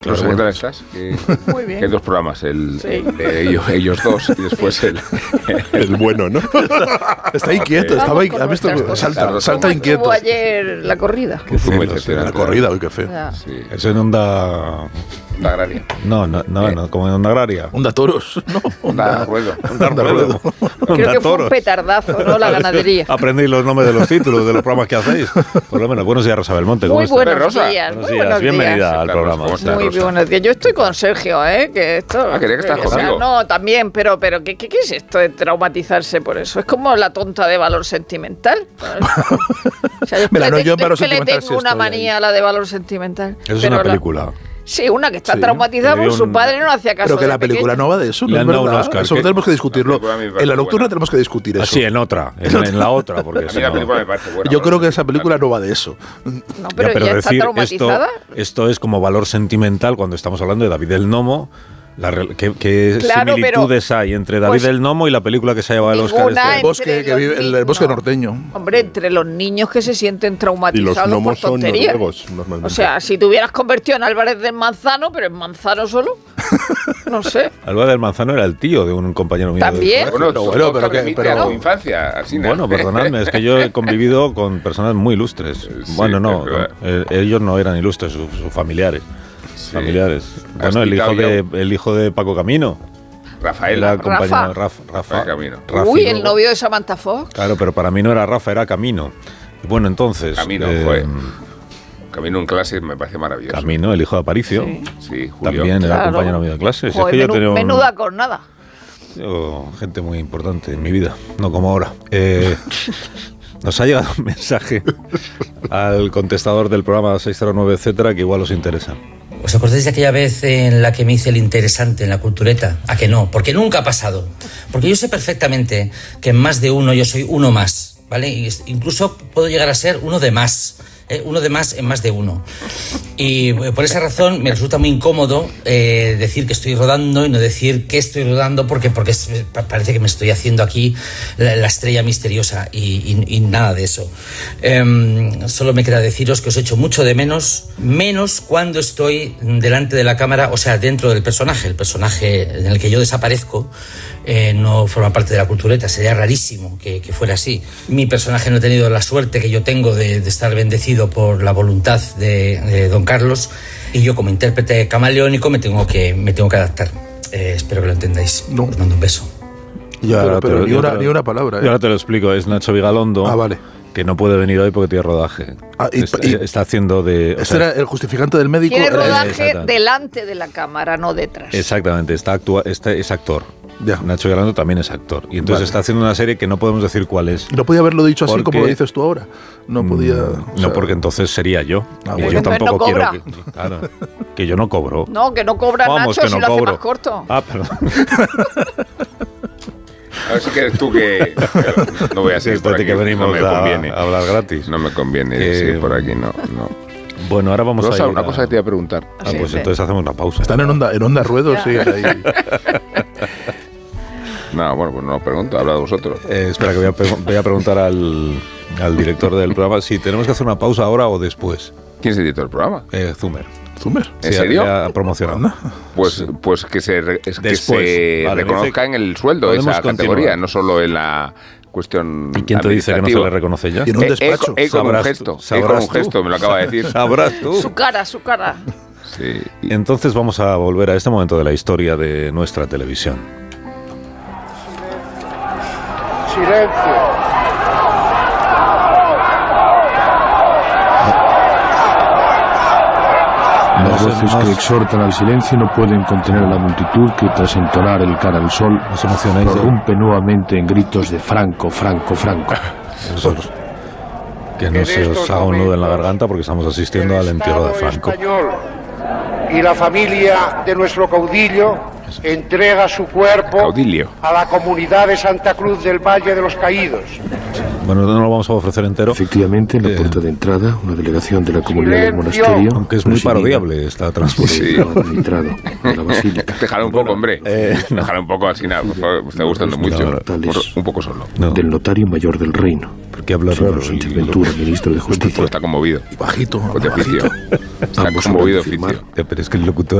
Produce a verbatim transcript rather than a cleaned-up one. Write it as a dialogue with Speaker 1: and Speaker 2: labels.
Speaker 1: No sé qué tal estás. Que,
Speaker 2: Muy bien.
Speaker 1: que hay dos programas, el,
Speaker 2: Sí.
Speaker 1: el de ellos, ellos dos y después el,
Speaker 3: El bueno, ¿no?
Speaker 4: Está inquieto,
Speaker 2: Vamos
Speaker 4: estaba
Speaker 2: con
Speaker 4: ¿has visto?
Speaker 2: nuestras cosas.
Speaker 4: Salta,
Speaker 1: ¿Cómo
Speaker 4: salta
Speaker 2: ¿Cómo
Speaker 4: inquieto.
Speaker 2: estuvo ayer la corrida?
Speaker 1: que fue muy
Speaker 3: Sí,
Speaker 1: decepcionante.
Speaker 4: La corrida, uy, qué feo.
Speaker 2: Ya.
Speaker 1: Sí,
Speaker 3: Es en onda...
Speaker 1: la agraria.
Speaker 3: No, no, no, no, como en onda agraria.
Speaker 4: Onda toros, ¿no?
Speaker 1: Onda ruedo.
Speaker 4: Onda ruedo.
Speaker 2: Creo
Speaker 3: Onda
Speaker 2: que fue un
Speaker 3: toros.
Speaker 2: petardazo, ¿no? La ganadería.
Speaker 3: Aprendéis los nombres de los títulos de los programas que hacéis. Por lo menos, buenos días, Rosa Belmonte. ¿Cómo
Speaker 2: Muy
Speaker 3: estás?
Speaker 2: buenos
Speaker 1: Rosa?
Speaker 2: días.
Speaker 3: Buenos
Speaker 2: muy
Speaker 3: días,
Speaker 2: buenos
Speaker 3: bienvenida
Speaker 2: días.
Speaker 3: al
Speaker 1: Carlos,
Speaker 3: programa.
Speaker 1: ¿cómo estás?
Speaker 2: Muy
Speaker 1: Rosa.
Speaker 2: buenos días. Yo estoy con Sergio, ¿eh? Que esto.
Speaker 1: Ah, quería que estás
Speaker 2: o sea,
Speaker 1: conmigo.
Speaker 2: no, también, pero, pero ¿qué, qué, ¿qué es esto de traumatizarse por eso? Es como la tonta de valor sentimental. O sea, yo es que
Speaker 4: Mira,
Speaker 2: le
Speaker 4: no,
Speaker 2: te-
Speaker 4: yo en valor
Speaker 2: es que le
Speaker 4: sentimental
Speaker 2: tengo
Speaker 4: sí
Speaker 2: una
Speaker 4: estoy
Speaker 2: manía
Speaker 4: ahí.
Speaker 2: a la de valor sentimental.
Speaker 3: Eso es
Speaker 2: Pero
Speaker 3: una
Speaker 2: la-
Speaker 3: película.
Speaker 2: Sí, una que está
Speaker 3: Sí,
Speaker 2: traumatizada
Speaker 3: le
Speaker 2: porque
Speaker 3: dio
Speaker 2: su
Speaker 3: un-
Speaker 2: padre no hacía caso.
Speaker 4: Pero que
Speaker 2: de
Speaker 4: la película
Speaker 2: pequeño.
Speaker 4: no va de eso,
Speaker 3: Le
Speaker 4: ¿no es
Speaker 3: han dado un
Speaker 4: verdad?
Speaker 3: Oscar.
Speaker 4: Eso
Speaker 3: ¿Qué?
Speaker 4: tenemos que discutirlo.
Speaker 1: La película a mí me parece
Speaker 4: En la nocturna
Speaker 1: buena.
Speaker 4: tenemos que discutir eso.
Speaker 3: Así, en otra. En, en la otra. Porque
Speaker 1: A
Speaker 3: si
Speaker 1: mí la
Speaker 3: no-
Speaker 1: película me parece buena.
Speaker 4: Yo
Speaker 1: bueno,
Speaker 4: creo que esa película no va de eso.
Speaker 2: No,
Speaker 3: Ya,
Speaker 2: pero,
Speaker 3: pero
Speaker 2: ya está
Speaker 3: decir esto,
Speaker 2: traumatizada.
Speaker 3: esto es como valor sentimental cuando estamos hablando de David el Nomo. La re- ¿Qué, qué
Speaker 2: Claro,
Speaker 3: similitudes hay entre David
Speaker 2: pues,
Speaker 3: el Nomo y la película que se ha llevado el Oscar?
Speaker 2: ninguna
Speaker 3: este
Speaker 4: El
Speaker 3: año?
Speaker 4: bosque,
Speaker 2: entre
Speaker 4: que
Speaker 2: los
Speaker 4: vive, el, el
Speaker 2: niños.
Speaker 4: bosque norteño.
Speaker 2: Hombre, entre los niños que se sienten
Speaker 3: Y
Speaker 2: traumatizados
Speaker 3: los
Speaker 2: por tonterías.
Speaker 3: normalmente.
Speaker 2: O sea, si te hubieras convertido en Álvarez del Manzano, pero en Manzano solo, no sé.
Speaker 3: Álvaro del Manzano era el tío de un compañero mío. del
Speaker 2: También.
Speaker 3: colegio.
Speaker 1: Bueno,
Speaker 4: Pero
Speaker 1: bueno,
Speaker 4: bueno,
Speaker 1: pero,
Speaker 4: pero que-
Speaker 1: que,
Speaker 4: pero-
Speaker 1: a tu infancia, así ¿no?
Speaker 3: Bueno, perdonadme, es que yo he convivido con personas muy ilustres.
Speaker 1: Sí,
Speaker 3: bueno, no,
Speaker 1: es verdad.
Speaker 3: eh, ellos no eran ilustres, sus, sus familiares.
Speaker 1: Sí.
Speaker 3: Familiares.
Speaker 1: Has
Speaker 3: Bueno, el hijo,
Speaker 1: citado
Speaker 3: de,
Speaker 1: yo.
Speaker 3: el hijo de Paco Camino.
Speaker 1: Rafael.
Speaker 3: Era
Speaker 2: Rafa.
Speaker 3: compañero Rafa. Rafa,
Speaker 1: Rafael Camino.
Speaker 3: Rafi
Speaker 2: Uy, el
Speaker 3: luego.
Speaker 2: novio de Samantha Fox.
Speaker 3: Claro, pero para mí no era Rafa, era Camino. Y bueno, entonces.
Speaker 1: Camino,
Speaker 3: eh,
Speaker 1: joder. Camino en clase me parece maravilloso.
Speaker 3: Camino, el hijo de Aparicio.
Speaker 2: Sí.
Speaker 1: Sí, Julio.
Speaker 3: También era
Speaker 2: Claro.
Speaker 3: compañero mío de clase. Si es
Speaker 2: Joder,
Speaker 3: que yo
Speaker 2: menú-
Speaker 3: tenía un-
Speaker 2: menuda cornada.
Speaker 3: yo, gente muy importante en mi vida, no como ahora. Eh, nos ha llegado un mensaje al contestador del programa seis cero nueve, etcétera, que igual os interesa.
Speaker 5: ¿Os acordáis de aquella vez en la que me hice el interesante en la cultureta? ¿A que no? Porque nunca ha pasado. Porque yo sé perfectamente que en más de uno yo soy uno más, ¿vale? Y es- incluso puedo llegar a ser uno de más. ¿eh? Uno de más en más de uno. Y eh, por esa razón me resulta muy incómodo eh, decir que estoy rodando y no decir que estoy rodando porque, porque es- pa- parece que me estoy haciendo aquí la, la estrella misteriosa y, y- y nada de eso. Em, solo me queda deciros que os echo mucho de menos, menos cuando estoy delante de la cámara, o sea, dentro del personaje. El personaje en el que yo desaparezco eh, no forma parte de la cultureta, sería rarísimo que, que fuera así. Mi personaje no ha tenido la suerte que yo tengo de, de estar bendecido por la voluntad de, de don Carlos, y yo como intérprete camaleónico me tengo que, me tengo que adaptar. Eh, espero que lo entendáis.
Speaker 4: No.
Speaker 5: Os mando un beso.
Speaker 3: Y ahora
Speaker 4: Pero,
Speaker 3: te
Speaker 4: pero
Speaker 3: lo-
Speaker 4: ni,
Speaker 3: yo
Speaker 4: una,
Speaker 3: te lo-
Speaker 4: ni una palabra.
Speaker 3: Y
Speaker 4: ¿eh?
Speaker 3: ahora te lo explico, es Nacho Vigalondo.
Speaker 4: Ah, vale.
Speaker 3: Que no puede venir hoy porque tiene rodaje.
Speaker 4: Ah, y-
Speaker 3: está,
Speaker 4: y-
Speaker 3: está haciendo de. o
Speaker 4: Este
Speaker 3: sea,
Speaker 4: era el justificante del médico.
Speaker 2: Tiene
Speaker 4: era ese.
Speaker 2: rodaje
Speaker 3: exactamente.
Speaker 2: delante de la cámara, no detrás.
Speaker 3: Exactamente, está actua, este es actor.
Speaker 4: Ya.
Speaker 3: Nacho Vigalondo también es actor. Y entonces
Speaker 4: Vale.
Speaker 3: está haciendo una serie que no podemos decir cuál es.
Speaker 4: No podía haberlo dicho así
Speaker 3: Porque-
Speaker 4: como lo dices tú ahora. No podía.
Speaker 3: Mm,
Speaker 4: o sea,
Speaker 3: no, porque entonces sería yo.
Speaker 4: Ah,
Speaker 3: y
Speaker 4: bueno.
Speaker 3: yo
Speaker 2: Entonces
Speaker 3: tampoco
Speaker 2: no
Speaker 3: quiero
Speaker 2: cobra.
Speaker 3: que, claro, que yo no cobro.
Speaker 2: No, que no cobra
Speaker 3: Vamos,
Speaker 2: Nacho
Speaker 3: que
Speaker 2: si
Speaker 3: no
Speaker 2: lo hace
Speaker 3: cobro.
Speaker 2: más corto.
Speaker 3: Ah, perdón.
Speaker 1: A ver si quieres tú que... No voy a
Speaker 3: Sí,
Speaker 1: seguir por
Speaker 3: espérate
Speaker 1: aquí.
Speaker 3: que venimos
Speaker 1: no me
Speaker 3: a,
Speaker 1: conviene.
Speaker 3: a hablar gratis.
Speaker 1: No me conviene
Speaker 3: Que-
Speaker 1: seguir por aquí, no. no.
Speaker 3: Bueno, ahora vamos
Speaker 1: Rosa,
Speaker 3: a ir
Speaker 1: una
Speaker 3: a-
Speaker 1: cosa que te iba a preguntar.
Speaker 3: Ah,
Speaker 2: Sí,
Speaker 3: pues
Speaker 2: sí.
Speaker 3: entonces hacemos una pausa.
Speaker 4: Están en onda, en onda ruedo,
Speaker 2: Ya.
Speaker 4: sí. Ahí.
Speaker 1: No, bueno, pues no os pregunto, hablad vosotros.
Speaker 3: Eh, espera, que voy a, pe- voy a preguntar al, al director del programa si tenemos que hacer una pausa ahora o después.
Speaker 1: ¿Quién es el director del programa?
Speaker 3: Eh, Zumer.
Speaker 4: Zumer.
Speaker 1: ¿En
Speaker 3: Sí,
Speaker 1: serio?
Speaker 3: ya ha promocionado.
Speaker 4: Anda.
Speaker 1: Pues, pues que se, re- es que
Speaker 3: Después.
Speaker 1: se
Speaker 3: Vale,
Speaker 1: reconozca
Speaker 3: dice-
Speaker 1: en el sueldo
Speaker 3: podemos
Speaker 1: esa categoría,
Speaker 3: continuar.
Speaker 1: no solo en la cuestión
Speaker 3: ¿Y quién te dice que no se
Speaker 1: administrativa.
Speaker 3: le reconoce ya?
Speaker 4: Y en un
Speaker 1: Eh,
Speaker 4: despacho.
Speaker 1: eh, con un
Speaker 3: Sabrás
Speaker 1: gesto,
Speaker 3: tú,
Speaker 1: eh, con
Speaker 3: sabrás
Speaker 1: un
Speaker 3: tú.
Speaker 1: gesto, me lo acaba de decir.
Speaker 3: Sabrás tú.
Speaker 2: Su cara, su cara.
Speaker 1: Sí. Y-
Speaker 3: Entonces vamos a volver a este momento de la historia de nuestra televisión.
Speaker 6: Silencio.
Speaker 3: No
Speaker 7: Las
Speaker 3: sé,
Speaker 7: voces
Speaker 3: más-
Speaker 7: que exhortan al silencio no pueden contener a la multitud que, tras entonar el cara al sol,
Speaker 3: No os emocionéis. ¿eh?
Speaker 7: prorrumpe nuevamente en gritos de Franco, Franco, Franco.
Speaker 3: Vosotros. Que no se os haga un nudo en la garganta porque estamos asistiendo al entierro de Franco.
Speaker 6: Español y la familia de nuestro caudillo entrega su cuerpo
Speaker 1: Caudillo.
Speaker 6: a la comunidad de Santa Cruz del Valle de los Caídos.
Speaker 3: Bueno, no lo vamos a ofrecer entero,
Speaker 7: Efectivamente, en la
Speaker 3: Eh.
Speaker 7: puerta de entrada, una delegación de la comunidad del
Speaker 6: Silencio.
Speaker 7: monasterio,
Speaker 3: aunque es muy
Speaker 7: presidida
Speaker 3: parodiable esta
Speaker 7: por
Speaker 3: transmisión.
Speaker 7: el abad letrado de la basílica,
Speaker 1: Déjala un poco, hombre.
Speaker 3: eh, no.
Speaker 1: Déjala un poco así, nada, por favor, me está gustando
Speaker 7: no,
Speaker 1: mucho.
Speaker 7: no, tal
Speaker 1: Por-
Speaker 7: es.
Speaker 1: un poco solo.
Speaker 3: No,
Speaker 7: del notario mayor del reino,
Speaker 3: porque habla
Speaker 7: señor
Speaker 3: raro.
Speaker 7: Sánchez
Speaker 3: y-
Speaker 7: Ventura, ministro de
Speaker 1: Porque
Speaker 7: Justicia.
Speaker 1: está conmovido.
Speaker 4: Bajito.
Speaker 1: Pues de
Speaker 4: bajito.
Speaker 1: oficio. Está
Speaker 8: Ambos
Speaker 1: conmovido
Speaker 8: habrán de firmar.
Speaker 1: oficio.
Speaker 3: Eh, Pero es que el locutor